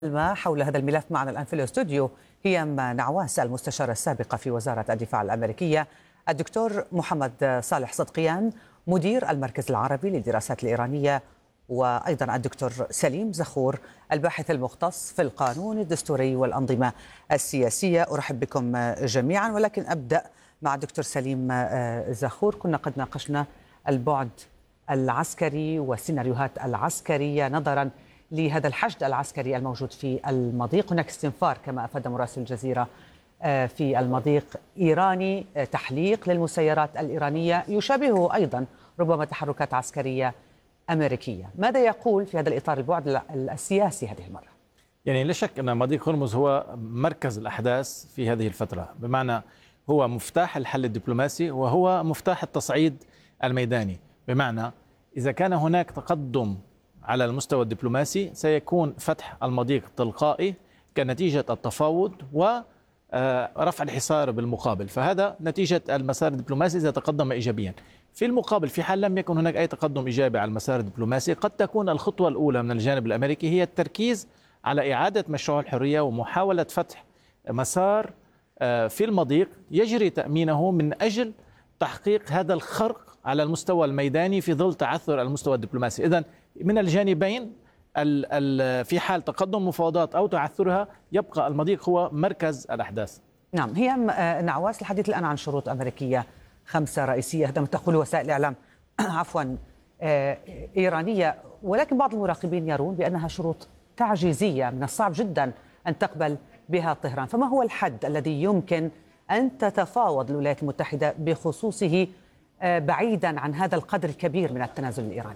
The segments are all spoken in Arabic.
ما حول هذا الملف معنا الآن في الاستوديو هيام نعواس المستشارة السابقة في وزارة الدفاع الأمريكية، الدكتور محمد صالح صدقيان مدير المركز العربي للدراسات الإيرانية، وأيضا الدكتور سليم زخور الباحث المختص في القانون الدستوري والأنظمة السياسية. أرحب بكم جميعا، ولكن أبدأ مع الدكتور سليم زخور. كنا قد ناقشنا البعد العسكري والسيناريوهات العسكرية نظرا لهذا الحشد العسكري الموجود في المضيق. هناك استنفار كما أفاد مراسل الجزيرة في المضيق إيراني، تحليق للمسيرات الإيرانية يشابهه أيضا ربما تحركات عسكرية أمريكية. ماذا يقول في هذا الإطار البعد السياسي هذه المرة؟ يعني لا شك أن مضيق هرمز هو مركز الأحداث في هذه الفترة، بمعنى هو مفتاح الحل الدبلوماسي وهو مفتاح التصعيد الميداني. بمعنى إذا كان هناك تقدم على المستوى الدبلوماسي سيكون فتح المضيق تلقائي كنتيجة التفاوض ورفع الحصار بالمقابل، فهذا نتيجة المسار الدبلوماسي إذا تقدم إيجابيا. في المقابل في حال لم يكن هناك أي تقدم إيجابي على المسار الدبلوماسي، قد تكون الخطوة الأولى من الجانب الأمريكي هي التركيز على إعادة مشروع الحرية ومحاولة فتح مسار في المضيق يجري تأمينه من أجل تحقيق هذا الخرق على المستوى الميداني في ظل تعثر المستوى الدبلوماسي. إذن من الجانبين في حال تقدم مفاوضات أو تعثرها يبقى المضيق هو مركز الأحداث. نعم، هي نعواس الحديث الآن عن شروط أمريكية 5 رئيسية، هذا ما تقول وسائل الإعلام عفوا إيرانية، ولكن بعض المراقبين يرون بأنها شروط تعجيزية من الصعب جدا أن تقبل بها طهران. فما هو الحد الذي يمكن أن تتفاوض الولايات المتحدة بخصوصه بعيدا عن هذا القدر الكبير من التنازل الإيراني؟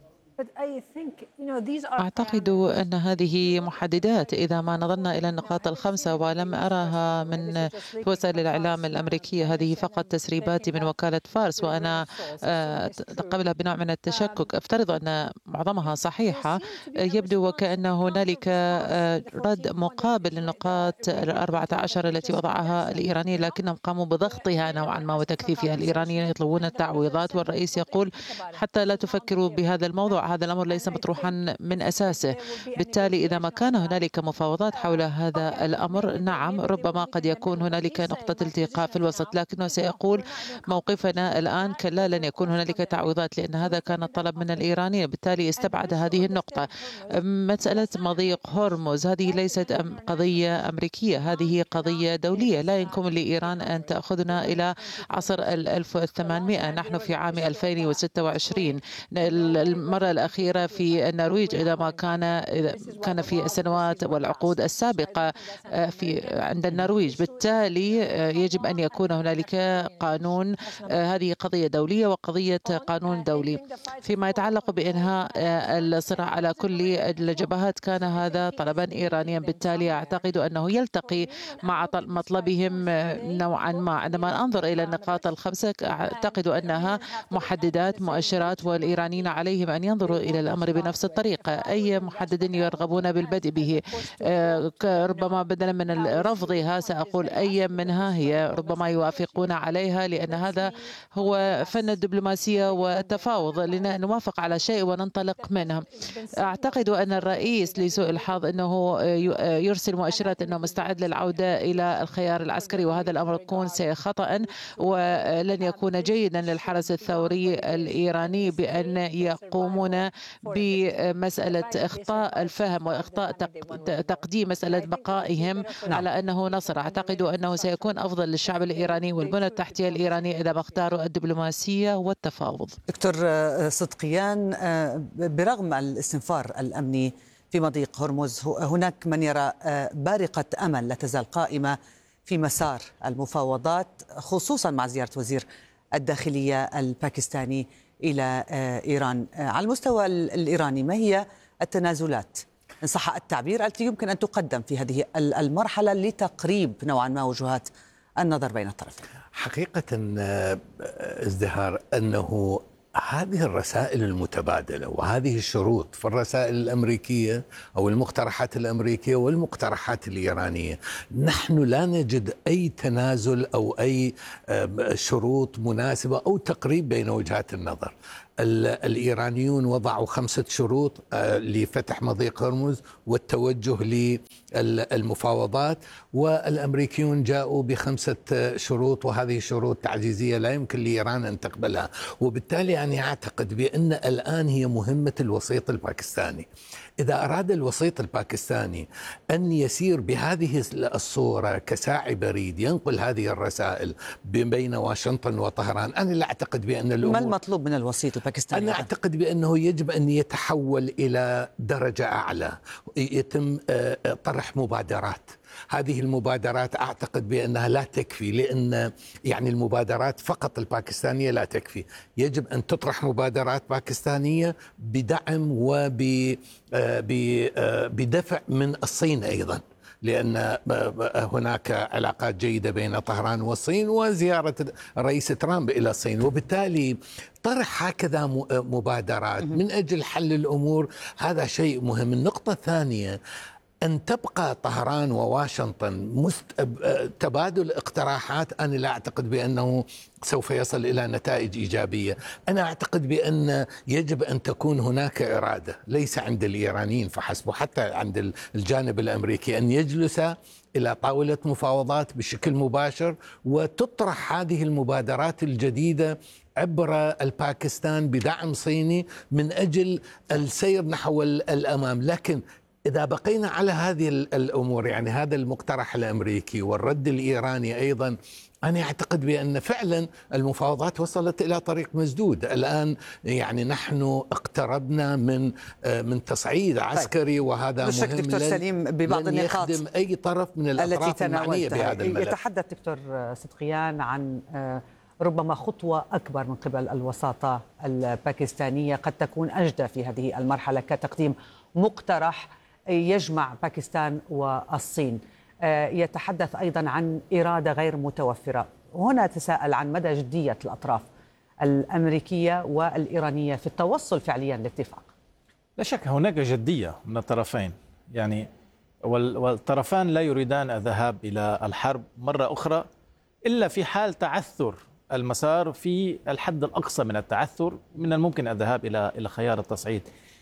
أعتقد أن هذه محددات. إذا ما نظرنا إلى النقاط الخمسة، ولم أراها من وسائل الإعلام الأمريكية، هذه فقط تسريبات من وكالة فارس، وأنا قبلها بنوع من التشكك. أفترض أن معظمها صحيحة. يبدو وكأن هنالك رد مقابل للنقاط 14 التي وضعها الإيرانيين، لكنهم قاموا بضغطها نوعا ما وتكثيفها. الإيرانيين يطلبون التعويضات، والرئيس يقول حتى لا تفكروا بهذا الموضوع، هذا الأمر ليس مطروحا من أساسه. بالتالي إذا ما كان هنالك مفاوضات حول هذا الأمر، نعم ربما قد يكون هنالك نقطة التقاء في الوسط، لكنه سيقول موقفنا الآن كلا، لن يكون هنالك تعويضات، لأن هذا كان الطلب من الإيرانيين. بالتالي استبعد هذه النقطة. مسألة مضيق هرمز هذه ليست قضية أمريكية، هذه قضية دولية. لا يمكن لإيران أن تأخذنا إلى عصر 1800. نحن في عام 2026. المرة الأخيرة في النرويج إذا ما كان في السنوات والعقود السابقة عند النرويج. بالتالي يجب أن يكون هنالك قانون. هذه قضية دولية وقضية قانون دولي. فيما يتعلق بإنهاء الصراع على كل الجبهات، كان هذا طلبا إيرانيا. بالتالي أعتقد أنه يلتقي مع مطلبهم نوعا ما. عندما أنظر إلى النقاط الخمسة أعتقد أنها محددات مؤشرات، والإيرانيين عليهم أن ينظروا إلى الأمر بنفس الطريقة. أي محدد يرغبون بالبدء به، ربما بدلا من رفضها سأقول أي منها هي ربما يوافقون عليها، لأن هذا هو فن الدبلوماسية والتفاوض، لنوافق على شيء وننطلق منه. أعتقد أن الرئيس لسوء الحظ أنه يرسل مؤشرات أنه مستعد للعودة إلى الخيار العسكري، وهذا الأمر يكون خطأ ولن يكون جيدا للحرس الثوري الإيراني بأن يقومون بمسألة إخطاء الفهم وإخطاء تقديم مسألة بقائهم على أنه نصر. أعتقد أنه سيكون أفضل للشعب الإيراني والبنى التحتية الإيرانية إذا ما اختاروا الدبلوماسية والتفاوض. دكتور صدقيان، برغم الاستنفار الأمني في مضيق هرمز، هناك من يرى بارقة أمل لا تزال قائمة في مسار المفاوضات، خصوصا مع زيارة وزير الداخلية الباكستاني إلى إيران. على المستوى الإيراني، ما هي التنازلات إن صح التعبير التي يمكن أن تقدم في هذه المرحلة لتقريب نوعا ما وجهات النظر بين الطرفين؟ حقيقة ازدهار أنه هذه الرسائل المتبادلة وهذه الشروط في الرسائل الأمريكية أو المقترحات الأمريكية والمقترحات الإيرانية، نحن لا نجد أي تنازل أو أي شروط مناسبة أو تقريب بين وجهات النظر. الإيرانيون وضعوا 5 شروط لفتح مضيق هرمز والتوجه للمفاوضات، والأمريكيون جاءوا ب5 شروط، وهذه شروط تعجيزية لا يمكن لإيران أن تقبلها. وبالتالي أنا أعتقد بأن الآن هي مهمة الوسيط الباكستاني. إذا أراد الوسيط الباكستاني أن يسير بهذه الصورة كساعي بريد ينقل هذه الرسائل بين واشنطن وطهران، أنا لا أعتقد بأن الأمور. ما المطلوب من الوسيط الباكستاني؟ أنا أعتقد بأنه يجب أن يتحول إلى درجة أعلى، يتم طرح مبادرات. هذه المبادرات أعتقد بأنها لا تكفي، لأن يعني المبادرات فقط الباكستانية لا تكفي. يجب أن تطرح مبادرات باكستانية بدعم وبدفع من الصين أيضا، لأن هناك علاقات جيدة بين طهران والصين وزيارة الرئيس ترامب إلى الصين، وبالتالي طرح هكذا مبادرات من أجل حل الأمور هذا شيء مهم. النقطة الثانية أن تبقى طهران وواشنطن تبادل اقتراحات، أنا لا أعتقد بأنه سوف يصل إلى نتائج إيجابية. أنا أعتقد بأن يجب أن تكون هناك إرادة، ليس عند الإيرانيين فحسب، وحتى عند الجانب الأمريكي، أن يجلس إلى طاولة مفاوضات بشكل مباشر وتطرح هذه المبادرات الجديدة عبر الباكستان بدعم صيني من أجل السير نحو الأمام. لكن إذا بقينا على هذه الأمور، يعني هذا المقترح الأمريكي والرد الإيراني أيضا، أنا أعتقد بأن فعلا المفاوضات وصلت إلى طريق مسدود. الآن يعني نحن اقتربنا من تصعيد عسكري، وهذا مهم دكتور سليم ببعض النقاط يخدم أي طرف من الأطراف المعنية بهذا الملف. يتحدث دكتور صدقيان عن ربما خطوة أكبر من قبل الوساطة الباكستانية قد تكون أجدى في هذه المرحلة كتقديم مقترح يجمع باكستان والصين. يتحدث أيضا عن إرادة غير متوفرة. هنا تساءل عن مدى جدية الأطراف الأمريكية والإيرانية في التوصل فعليا لاتفاق. لا شك هناك جدية من الطرفين، يعني والطرفان لا يريدان الذهاب إلى الحرب مرة أخرى إلا في حال تعثر المسار في الحد الأقصى من التعثر، من الممكن الذهاب إلى خيار التصعيد.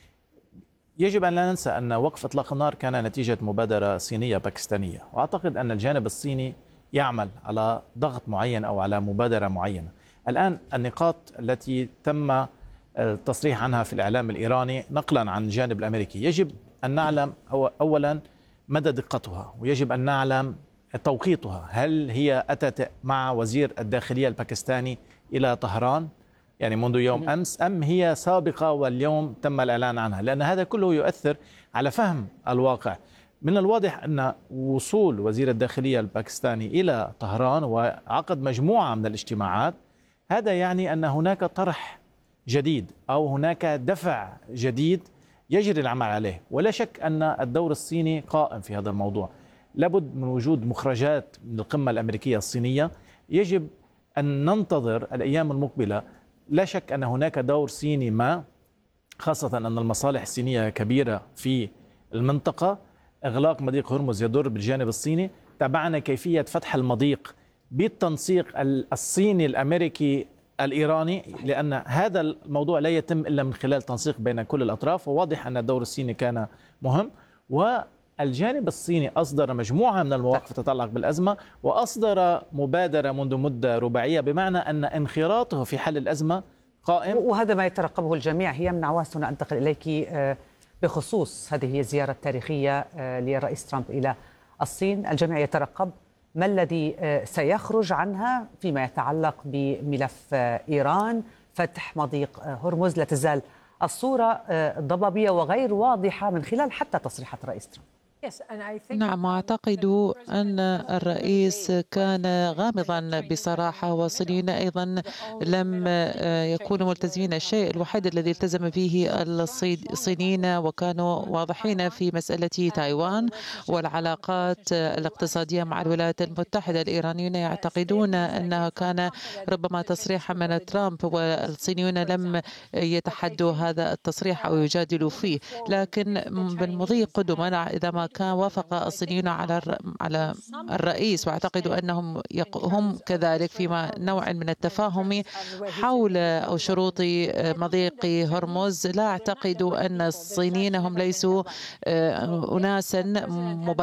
يجب أن لا ننسى أن وقف إطلاق النار كان نتيجة مبادرة صينية باكستانية، وأعتقد أن الجانب الصيني يعمل على ضغط معين أو على مبادرة معينة. الآن النقاط التي تم التصريح عنها في الإعلام الإيراني نقلا عن الجانب الأمريكي يجب أن نعلم أولا مدى دقتها، ويجب أن نعلم توقيتها. هل هي أتت مع وزير الداخلية الباكستاني إلى طهران يعني منذ يوم أمس، أم هي سابقة واليوم تم الإعلان عنها؟ لأن هذا كله يؤثر على فهم الواقع. من الواضح أن وصول وزير الداخلية الباكستاني إلى طهران وعقد مجموعة من الاجتماعات، هذا يعني أن هناك طرح جديد أو هناك دفع جديد يجري العمل عليه. ولا شك أن الدور الصيني قائم في هذا الموضوع. لابد من وجود مخرجات من القمة الأمريكية الصينية. يجب أن ننتظر الأيام المقبلة. لا شك أن هناك دور صيني ما، خاصة أن المصالح الصينية كبيرة في المنطقة. إغلاق مضيق هرمز يضر بالجانب الصيني. تابعنا كيفية فتح المضيق بالتنسيق الصيني الأمريكي الإيراني، لأن هذا الموضوع لا يتم إلا من خلال تنسيق بين كل الأطراف، وواضح أن الدور الصيني كان مهم. والجانب الصيني أصدر مجموعة من المواقف تتعلق بالأزمة، وأصدر مبادرة منذ مدة رباعية، بمعنى أن انخراطه في حل الأزمة قائم، وهذا ما يترقبه الجميع. هي من عواس هنا أنتقل إليك بخصوص هذه الزيارة التاريخية للرئيس ترامب إلى الصين. الجميع يترقب ما الذي سيخرج عنها فيما يتعلق بملف إيران، فتح مضيق هرمز. لا تزال الصورة ضبابية وغير واضحة من خلال حتى تصريحات الرئيس ترامب. نعم، أعتقد أن الرئيس كان غامضا بصراحة، والصينيون أيضا لم يكونوا ملتزمين. الشيء الوحيد الذي التزم به الصينيين وكانوا واضحين في مسألة تايوان والعلاقات الاقتصادية مع الولايات المتحدة. الإيرانيون يعتقدون أنه كان ربما تصريحا من ترامب، والصينيون لم يتحدوا هذا التصريح أو يجادلوا فيه، لكن بالمضي قدما إذا ما كان وافق الصينيون على الرئيس، واعتقد انهم هم كذلك في نوع من التفاهم حول او شروط مضيق هرمز. لا اعتقد ان الصينيين هم ليسوا اناسا